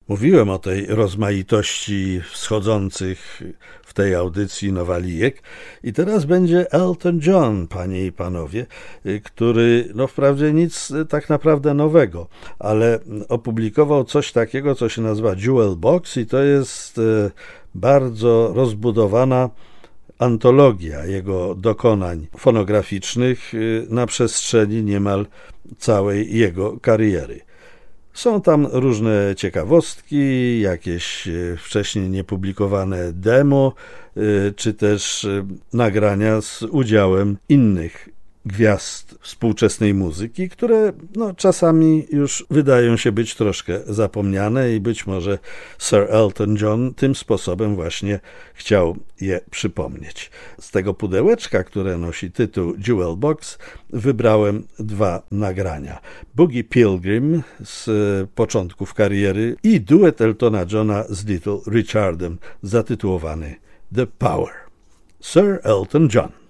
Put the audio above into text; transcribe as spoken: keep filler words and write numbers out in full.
Mówiłem o tej rozmaitości wschodzących w tej audycji nowalijek i teraz będzie Elton John, panie i panowie, który no wprawdzie nic tak naprawdę nowego, ale opublikował coś takiego, co się nazywa Jewel Box i to jest bardzo rozbudowana antologia jego dokonań fonograficznych na przestrzeni niemal całej jego kariery. Są tam różne ciekawostki, jakieś wcześniej niepublikowane demo, czy też nagrania z udziałem innych gwiazd współczesnej muzyki, które no, czasami już wydają się być troszkę zapomniane i być może Sir Elton John tym sposobem właśnie chciał je przypomnieć. Z tego pudełeczka, które nosi tytuł Jewel Box, wybrałem dwa nagrania. Boogie Pilgrim z początków kariery i duet Eltona Johna z Little Richardem zatytułowany The Power. Sir Elton John.